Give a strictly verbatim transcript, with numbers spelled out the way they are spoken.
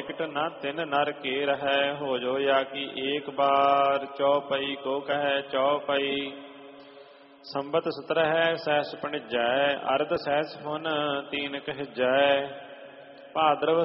निकट न तिन नर के रहै, हो जो या की एक बार चौपई को कह चौपई। संबत सत्रह सहस पणिजै, अर्ध सहस फुन तीन कह जय। भाद्रव